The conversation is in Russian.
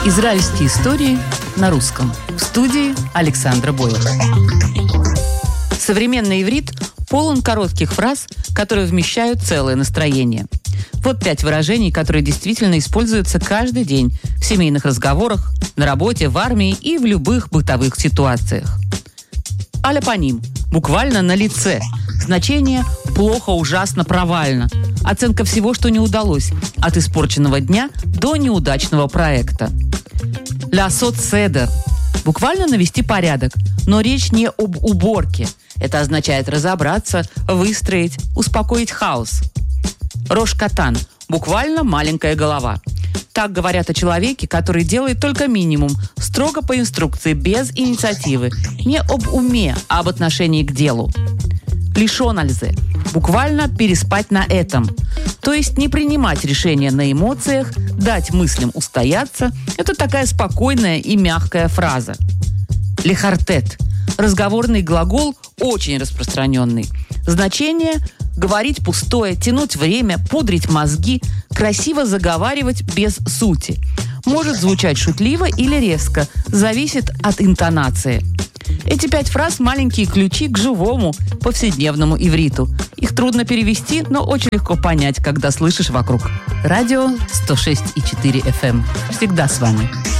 Израильские истории на русском. В студии Александра Бойко. Современный иврит полон коротких фраз, которые вмещают целое настроение. Вот 5 выражений, которые действительно используются каждый день в семейных разговорах, на работе, в армии и в любых бытовых ситуациях. «Аля паним» – буквально на лице. Значение «плохо, ужасно, провально». Оценка всего, что не удалось, от испорченного дня до неудачного проекта. «Лясот седер» – буквально навести порядок, но речь не об уборке. Это означает разобраться, выстроить, успокоить хаос. «Рош катан» – буквально маленькая голова. Так говорят о человеке, который делает только минимум, строго по инструкции, без инициативы. Не об уме, а об отношении к делу. «Лишон альзе» – буквально переспать на этом. То есть не принимать решения на эмоциях, дать мыслям устояться – это такая спокойная и мягкая фраза. «Лехартет» – разговорный глагол, очень распространенный. Значение – говорить пустое, тянуть время, пудрить мозги, красиво заговаривать без сути. Может звучать шутливо или резко, зависит от интонации. Эти 5 фраз – маленькие ключи к живому, повседневному ивриту. Их трудно перевести, но очень легко понять, когда слышишь вокруг. Радио 106,4 FM. Всегда с вами.